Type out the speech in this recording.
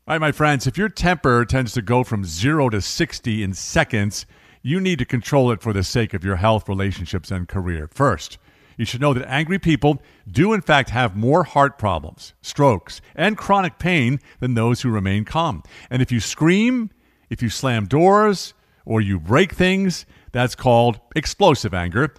All right, my friends, if your temper tends to go from 0 to 60 in seconds, you need to control it for the sake of your health, relationships, and career. First, you should know that angry people do in fact have more heart problems, strokes, and chronic pain than those who remain calm. And if you scream, if you slam doors, or you break things, that's called explosive anger.